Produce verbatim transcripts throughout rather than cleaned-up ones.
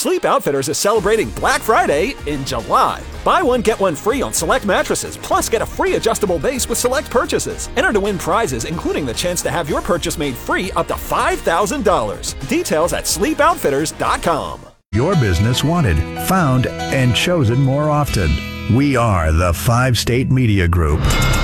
Sleep Outfitters is celebrating Black Friday in July. Buy one, get one free on select mattresses, plus get a free adjustable base with select purchases. Enter to win prizes, including the chance to have your purchase made free up to five thousand dollars. Details at sleep outfitters dot com. Your business wanted, found, and chosen more often. We are the Five State Media Group.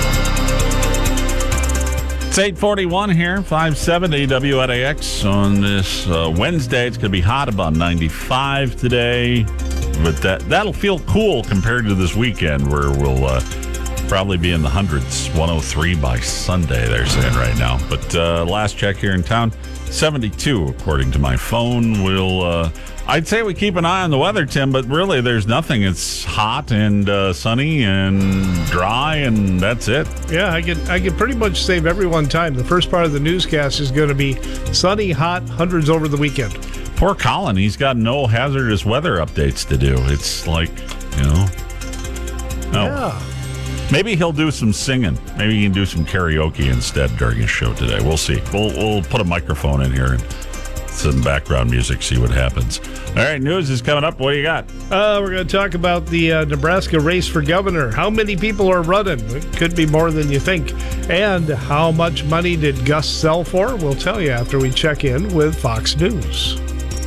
It's eight forty-one here, five seventy W N A X on this uh, Wednesday. It's going to be hot, about ninety-five today. But that, that'll feel cool compared to this weekend where we'll uh, probably be in the hundreds. one oh three by Sunday, they're saying right now. But uh, last check here in town, seventy-two according to my phone. We'll... Uh, I'd say we keep an eye on the weather, Tim, but really there's nothing. It's hot and uh, sunny and dry, and that's it. Yeah, I can I can pretty much save everyone time. The first part of the newscast is going to be sunny, hot, hundreds over the weekend. Poor Colin, he's got no hazardous weather updates to do. It's like, you know, no. Yeah. Maybe he'll do some singing. Maybe he can do some karaoke instead during his show today. We'll see. We'll we'll put a microphone in here and some background music, see what happens. All right, news is coming up. What do you got? Uh, we're going to talk about the uh, Nebraska race for governor. How many people are running? It could be more than you think. And how much money did Gus sell for? We'll tell you after we check in with Fox News.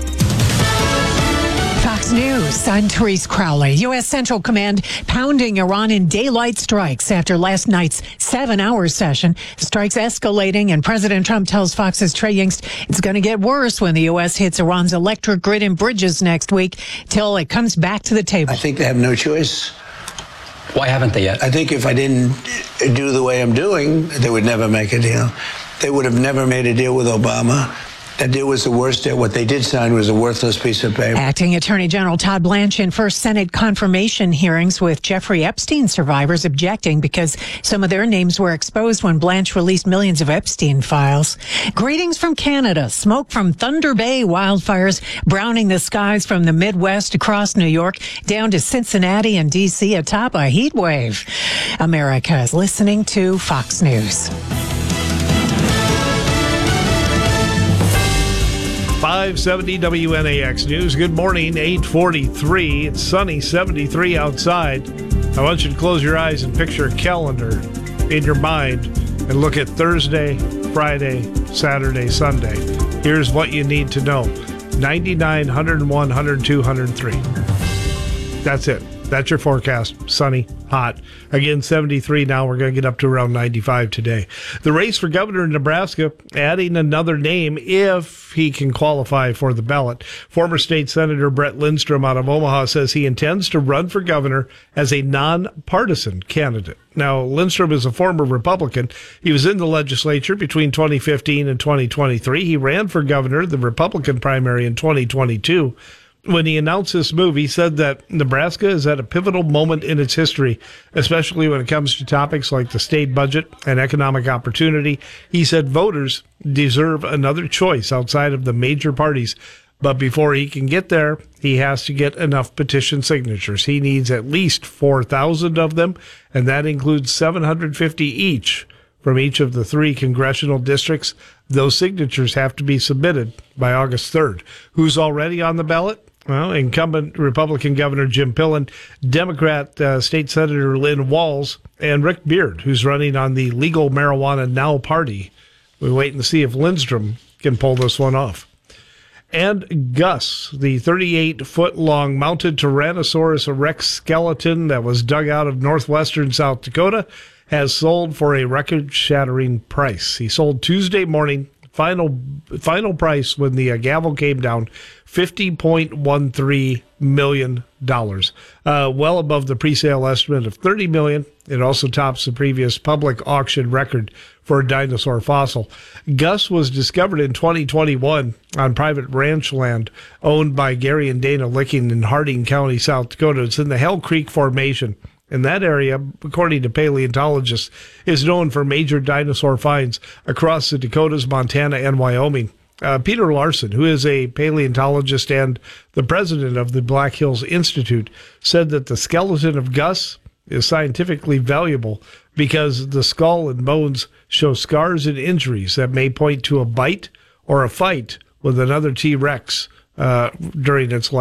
Fox News, I'm Therese Crowley. U S. Central Command pounding Iran in daylight strikes after last night's seven-hour session. The strikes escalating, and President Trump tells Fox's Trey Yingst it's going to get worse when the U S hits Iran's electric grid and bridges next week till it comes back to the table. I think they have no choice. Why haven't they yet? I think if I didn't do the way I'm doing, they would never make a deal. They would have never made a deal with Obama. That deal was the worst deal. What they did sign was a worthless piece of paper. Acting Attorney General Todd Blanche in first Senate confirmation hearings with Jeffrey Epstein survivors objecting because some of their names were exposed when Blanche released millions of Epstein files. Greetings from Canada. Smoke from Thunder Bay wildfires browning the skies from the Midwest across New York down to Cincinnati and D C atop a heat wave. America is listening to Fox News. five seventy W N A X News. Good morning, eight forty-three. It's sunny, seventy-three outside. I want you to close your eyes and picture a calendar in your mind and look at Thursday, Friday, Saturday, Sunday. Here's what you need to know. ninety-nine, one oh one, one oh two, one oh three. That's it. That's your forecast. Sunny, hot. Again, seventy-three now. We're going to get up to around ninety-five today. The race for governor in Nebraska, adding another name if he can qualify for the ballot. Former State Senator Brett Lindstrom out of Omaha says he intends to run for governor as a nonpartisan candidate. Now, Lindstrom is a former Republican. He was in the legislature between twenty fifteen and twenty twenty-three. He ran for governor, the Republican primary, in twenty twenty-two. When he announced this move, he said that Nebraska is at a pivotal moment in its history, especially when it comes to topics like the state budget and economic opportunity. He said voters deserve another choice outside of the major parties. But before he can get there, he has to get enough petition signatures. He needs at least four thousand of them, and that includes seven hundred fifty each from each of the three congressional districts. Those signatures have to be submitted by August third. Who's already on the ballot? Well, incumbent Republican Governor Jim Pillen, Democrat uh, State Senator Lynn Walls, and Rick Beard, who's running on the Legal Marijuana Now party. We wait and see if Lindstrom can pull this one off. And Gus, the thirty-eight-foot-long mounted Tyrannosaurus rex skeleton that was dug out of northwestern South Dakota, has sold for a record-shattering price. He sold Tuesday morning. Final final price when the uh, gavel came down, fifty point one three million dollars, uh, well above the pre-sale estimate of thirty million dollars. It also tops the previous public auction record for a dinosaur fossil. Gus was discovered in twenty twenty-one on private ranch land owned by Gary and Dana Licking in Harding County, South Dakota. It's in the Hell Creek Formation. And that area, according to paleontologists, is known for major dinosaur finds across the Dakotas, Montana, and Wyoming. Uh, Peter Larson, who is a paleontologist and the president of the Black Hills Institute, said that the skeleton of Gus is scientifically valuable because the skull and bones show scars and injuries that may point to a bite or a fight with another T-Rex uh, during its life.